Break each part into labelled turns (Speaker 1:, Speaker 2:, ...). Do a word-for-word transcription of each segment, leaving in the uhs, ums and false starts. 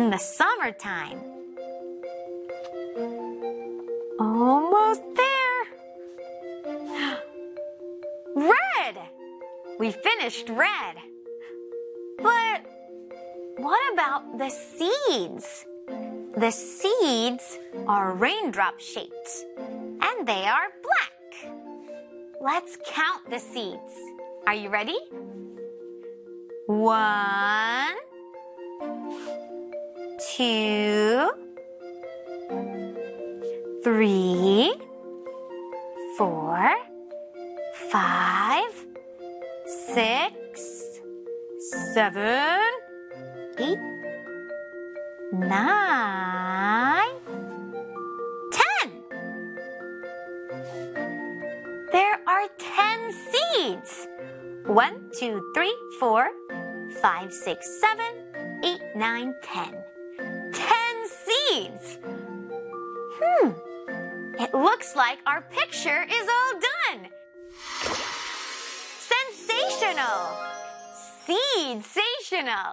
Speaker 1: in the summertime. Almost there. Red! We finished red. But what about the seeds? The seeds are raindrop shaped, and they are black. Let's count the seeds. Are you ready? One, two, three, four, five, six, seven, eight, nine, ten. There are ten seeds. One, two, three, four, five, six, seven, eight, nine, ten. Ten seeds. Hmm. It looks like our picture is all done. Sensational! Seedsational!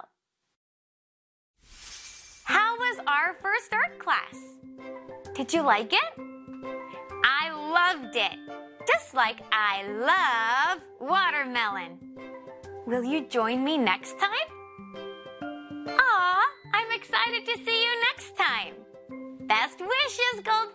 Speaker 1: How was our first art class? Did you like it? I loved it, just like I love watermelon. Will you join me next time? Aw, I'm excited to see you next time. Best wishes, Goldfish!